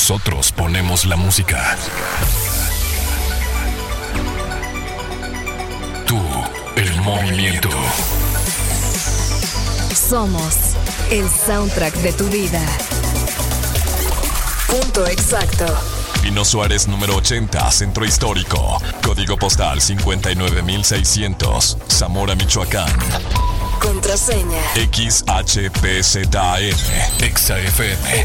Nosotros ponemos la música. Tú, el movimiento. Somos el soundtrack de tu vida. Punto exacto. Pino Suárez número 80, Centro Histórico. Código postal 59600, Zamora, Michoacán. Contraseña XHPZN. EXA-FM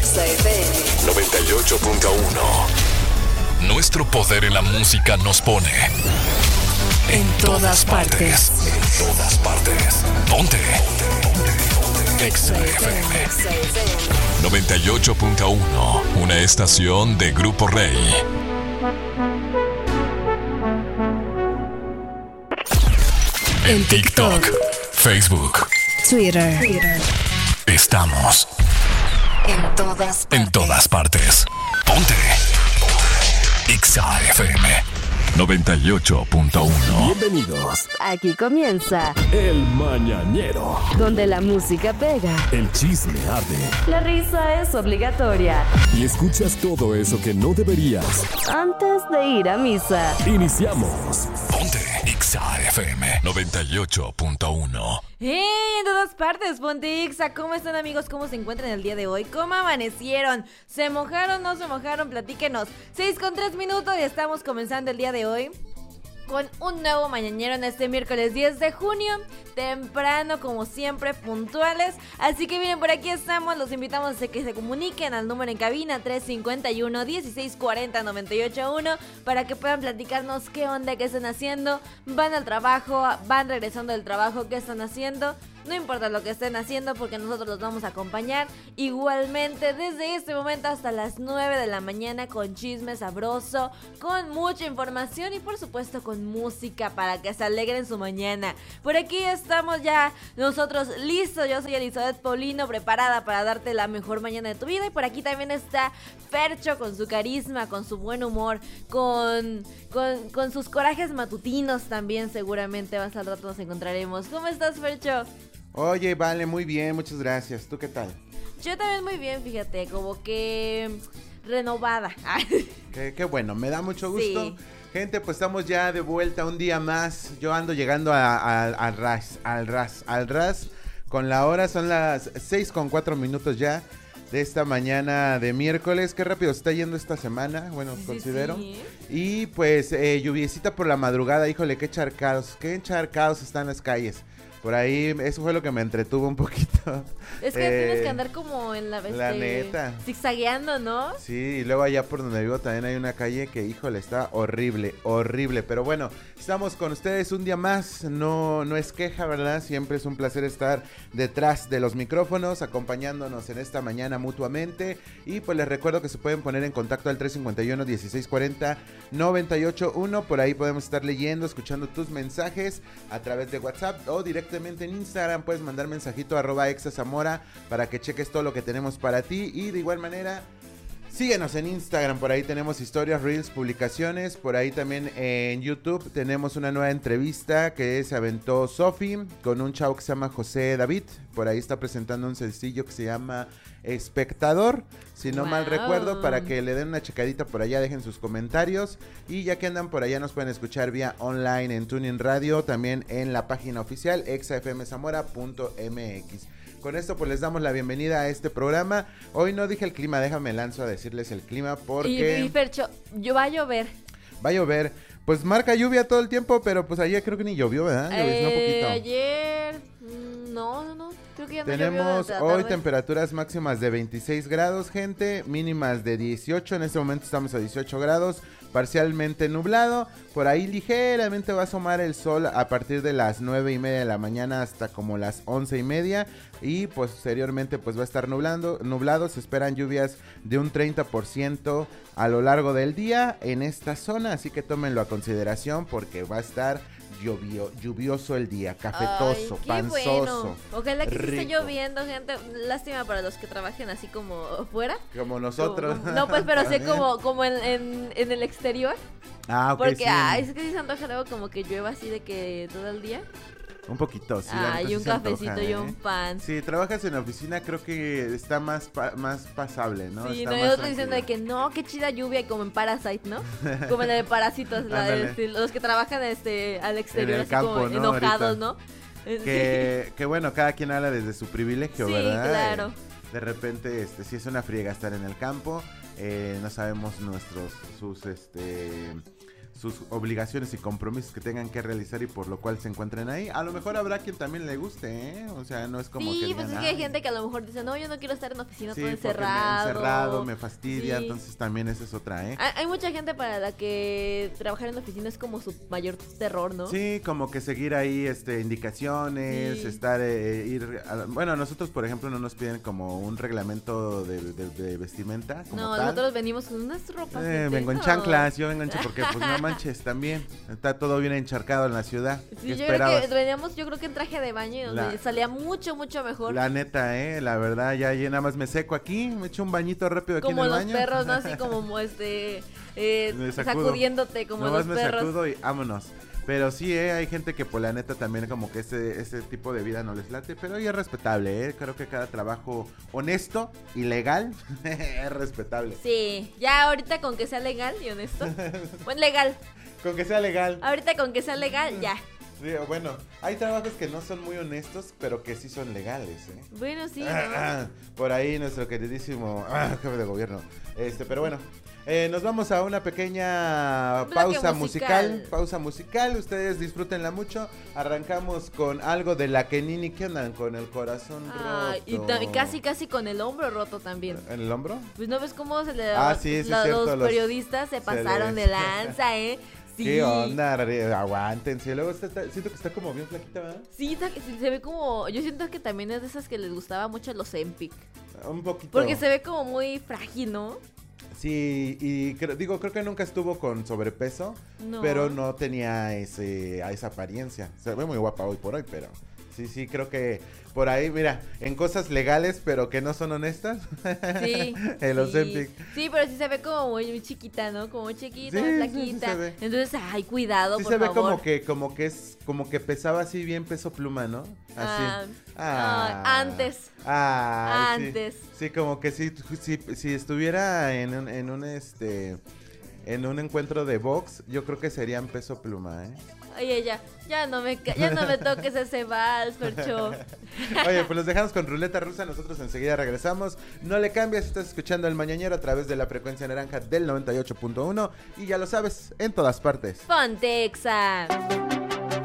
98.1. Nuestro poder en la música nos pone en todas partes. En todas partes. Ponte. EXA-FM 98.1. Una estación de Grupo Rey. En TikTok, Facebook, Twitter. Estamos En todas partes. Ponte. EXA-FM 98.1. Bienvenidos. Aquí comienza El Mañanero. donde la música pega, El chisme arde. la risa es obligatoria. Y escuchas todo eso que no deberías. Antes de ir a misa. Iniciamos. Ponte. EXA-FM 98.1. En todas partes, Ponte Ixa. ¿Cómo están, amigos? ¿Cómo se encuentran el día de hoy? ¿Cómo amanecieron? ¿Se mojaron? ¿No se mojaron? Platíquenos. 6:03 y estamos comenzando el día de hoy con un nuevo mañanero en este miércoles 10 de junio, temprano como siempre, puntuales. Así que miren, por aquí estamos, los invitamos a que se comuniquen al número en cabina 351-1640-981 para que puedan platicarnos qué onda, qué están haciendo, van al trabajo, van regresando del trabajo, qué están haciendo. No importa lo que estén haciendo porque nosotros los vamos a acompañar igualmente desde este momento hasta las 9 de la mañana con chisme sabroso, con mucha información y por supuesto con música para que se alegren su mañana. Por aquí estamos ya nosotros listos. Yo soy Elizabeth Paulino, preparada para darte la mejor mañana de tu vida. Y por aquí también está Fercho con su carisma, con su buen humor, con sus corajes matutinos también. Seguramente más al rato nos encontraremos. ¿Cómo estás, Fercho? Oye, vale, muy bien, muchas gracias. ¿Tú qué tal? Yo también muy bien, fíjate, como que renovada. Qué bueno, me da mucho gusto. Sí. Gente, pues estamos ya de vuelta un día más. Yo ando llegando al ras. Con la hora son las 6:04 ya de esta mañana de miércoles. Qué rápido se está yendo esta semana, bueno, Sí, considero. sí. Y pues lluviecita por la madrugada, híjole, qué encharcados están las calles. Por ahí, eso fue lo que me entretuvo un poquito. Es que tienes que andar como en la neta. zigzagueando, ¿no? Sí, y luego allá por donde vivo también hay una calle que, híjole, está horrible. Pero bueno, estamos con ustedes un día más. No es queja, ¿verdad? Siempre es un placer estar detrás de los micrófonos, acompañándonos en esta mañana mutuamente. Y pues les recuerdo que se pueden poner en contacto al 351-1640-981. Por ahí podemos estar leyendo, escuchando tus mensajes a través de WhatsApp o directamente en Instagram. Puedes mandar mensajito @exazamora para que cheques todo lo que tenemos para ti. Y de igual manera, síguenos en Instagram, por ahí tenemos historias, reels, publicaciones. Por ahí también en YouTube tenemos una nueva entrevista que se aventó Sofi con un chavo que se llama José David. Por ahí está presentando un sencillo que se llama Espectador, si no mal recuerdo, para que le den una checadita por allá, dejen sus comentarios. Y ya que andan por allá nos pueden escuchar vía online en TuneIn Radio, también en la página oficial exafmzamora.mx. Con esto pues les damos la bienvenida a este programa. Hoy no dije el clima, déjame lanzo a decirles el clima porque... Y Fercho, va a llover. Va a llover. Pues marca lluvia todo el tiempo, pero pues ayer creo que ni llovió, ¿verdad? Lloviznó un poquito. Ayer... No. Creo que ya no Tenemos llovió hoy tarde. temperaturas máximas de 26 grados, gente. Mínimas de 18. En este momento estamos a 18 grados. Parcialmente nublado. Por ahí ligeramente va a asomar el sol a partir de las 9:30 de la mañana hasta como las 11:30. Y posteriormente pues va a estar nublado. Se esperan lluvias de un 30% a lo largo del día en esta zona. Así que tómenlo a consideración porque va a estar lluvioso el día, cafetoso, Ay, qué panzoso. Bueno. Ojalá que sí esté rico. lloviendo, gente. Lástima para los que trabajen así como fuera. Como nosotros. No, pues, pero sé También. como en el exterior. Ah, ok, Porque, sí. es que sí se antoja luego como que llueva así de que todo el día. Un poquito, sí. la Ay, neta sí un se antoja, cafecito y un pan. Si trabajas en la oficina, creo que está más pasable, ¿no? Sí, Está no, más yo estoy diciendo de tranquila. que no, qué chida lluvia, como en Parasite, ¿no? Como la de Parásitos, Ándale. los que trabajan al exterior, el así campo, como ¿no? enojados, Ahorita. ¿no? Que bueno, cada quien habla desde su privilegio, Sí, ¿verdad? claro. De repente, sí es una friega estar en el campo. No sabemos sus obligaciones y compromisos que tengan que realizar y por lo cual se encuentren ahí. A lo mejor habrá quien también le guste, ¿eh? O sea, no es como que Sí, digan, pues es que hay "Ay, gente que a lo mejor dice, no, yo no quiero estar en oficina sí, todo porque encerrado. me fastidia", Sí. entonces también esa es otra, ¿eh? Hay mucha gente para la que trabajar en oficina es como su mayor terror, ¿no? Sí, como que seguir ahí indicaciones, Sí. estar, bueno, nosotros por ejemplo no nos piden como un reglamento de vestimenta como No, tal. nosotros venimos con unas ropas. Vengo en no. chanclas, yo vengo en porque pues no manches también, está todo bien encharcado en la ciudad. Sí, ¿Qué yo esperabas? creo que veníamos, yo creo que en traje de baño y donde La- salía mucho mejor. La neta, la verdad, ya nada más me seco aquí, me echo un bañito rápido aquí Como en el los baño. perros, ¿no? Así como Me sacudo. sacudiéndote como Nomás los me perros. sacudo y vámonos. Pero sí, hay gente que por la neta también como que ese tipo de vida no les late, pero ya es respetable, Creo que cada trabajo honesto y legal es respetable. Sí, ya ahorita con que sea legal y honesto. Bueno, legal. Con que sea legal. Ahorita con que sea legal, ya. Sí, bueno, hay trabajos que no son muy honestos, pero que sí son legales, Bueno, sí, ¿no? Por ahí nuestro queridísimo jefe de gobierno. Pero bueno, nos vamos a una pequeña Bloque pausa musical. musical. Pausa musical, ustedes disfrútenla mucho. Arrancamos con algo de la Kenini que andan con el corazón Ay, roto. y casi con el hombro roto también. ¿En el hombro? Pues no ves cómo se le Sí, cierto, los periodistas se pasaron de lanza, Sí. ¿Qué onda? Aguántense. Luego siento que está como bien flaquita, ¿verdad? Sí, se ve como, yo siento que también es de esas que les gustaba mucho los Empic. Un poquito. Porque se ve como muy frágil, ¿no? Sí, y creo que nunca estuvo con sobrepeso, No. pero no tenía esa apariencia. Se ve muy guapa hoy por hoy, pero sí, creo que por ahí, mira, en cosas legales, pero que no son honestas. Sí. El Ozempic. Sí, pero sí se ve como muy chiquita, ¿no? Como muy chiquita, Sí, muy sí, flaquita. sí se ve. Entonces, ay, cuidado, Sí por se ve favor. como que pesaba así bien peso pluma, ¿no? Así. Antes. Ay, sí. Antes. Sí, como que si estuviera en un encuentro de box, yo creo que sería en peso pluma, Oye, ya no me toques ese vals, Fercho. Oye, pues los dejamos con ruleta rusa. Nosotros enseguida regresamos. No le cambies, estás escuchando El Mañanero a través de la frecuencia naranja del 98.1. Y ya lo sabes, en todas partes. Ponte Exa.